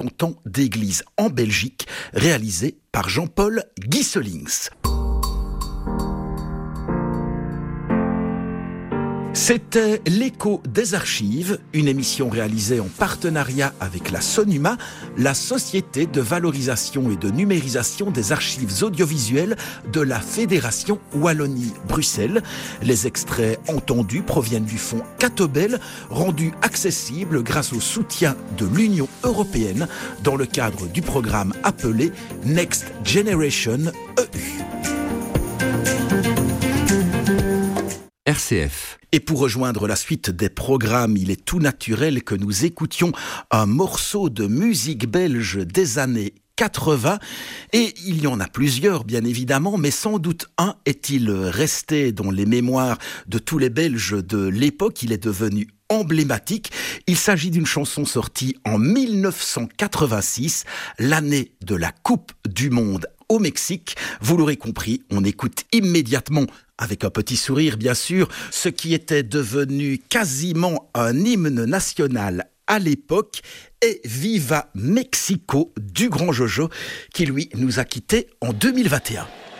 canton d'Église en Belgique, réalisé par Jean-Paul Gieselings. C'était l'Écho des Archives, une émission réalisée en partenariat avec la Sonuma, la Société de valorisation et de numérisation des archives audiovisuelles de la Fédération Wallonie-Bruxelles. Les extraits entendus proviennent du fonds Catobel, rendu accessible grâce au soutien de l'Union européenne dans le cadre du programme appelé Next Generation EU. RCF. Et pour rejoindre la suite des programmes, il est tout naturel que nous écoutions un morceau de musique belge des années 80. Et il y en a plusieurs, bien évidemment, mais sans doute un est-il resté dans les mémoires de tous les Belges de l'époque. Il est devenu emblématique. Il s'agit d'une chanson sortie en 1986, l'année de la Coupe du Monde au Mexique. Vous l'aurez compris, on écoute immédiatement, avec un petit sourire bien sûr, ce qui était devenu quasiment un hymne national à l'époque, et Viva Mexico du grand Jojo, qui lui nous a quittés en 2021.